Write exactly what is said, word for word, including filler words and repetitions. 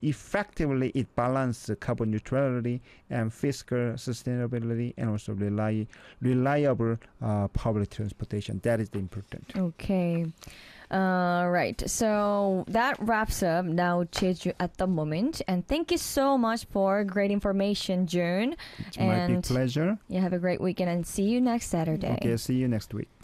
effectively it balances carbon neutrality and fiscal sustainability and also rely, reliable uh, public transportation. That is the important. Okay. Uh, right. So that wraps up now Jeju at the moment. And thank you so much for great information, June. It's and my big pleasure. You have a great weekend and see you next Saturday. Okay, see you next week.